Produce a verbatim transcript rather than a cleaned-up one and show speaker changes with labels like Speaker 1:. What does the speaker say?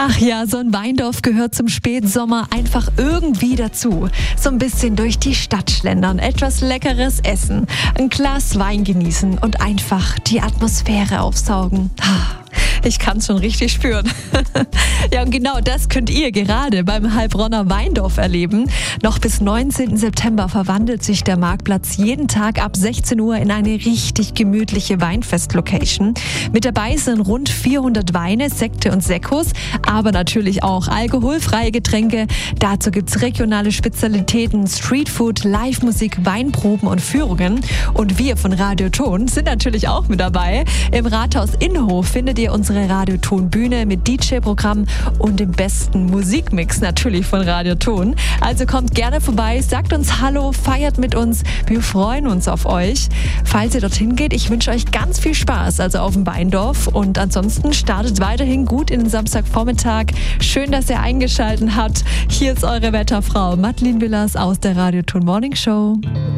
Speaker 1: Ach ja, so ein Weindorf gehört zum Spätsommer einfach irgendwie dazu. So ein bisschen durch die Stadt schlendern, etwas Leckeres essen, ein Glas Wein genießen und einfach die Atmosphäre aufsaugen. Ich kann es schon richtig spüren. Ja, und genau das könnt ihr gerade beim Heilbronner Weindorf erleben. Noch bis neunzehnten September verwandelt sich der Marktplatz jeden Tag ab sechzehn Uhr in eine richtig gemütliche Weinfest-Location. Mit dabei sind rund vierhundert Weine, Sekte und Sekkos, aber natürlich auch alkoholfreie Getränke. Dazu gibt's regionale Spezialitäten, Streetfood, Live-Musik, Weinproben und Führungen. Und wir von Radio Ton sind natürlich auch mit dabei. Im Rathaus Innenhof findet ihr unsere Radio Ton Bühne mit D J-Programm und dem besten Musikmix natürlich von Radio Ton. Also kommt gerne vorbei, sagt uns Hallo, feiert mit uns. Wir freuen uns auf euch. Falls ihr dorthin geht, ich wünsche euch ganz viel Spaß, also auf dem Weindorf. Und ansonsten startet weiterhin gut in den Samstagvormittag. Schön, dass ihr eingeschaltet habt. Hier ist eure Wetterfrau Madeleine Willers aus der Radio Ton Morning Show.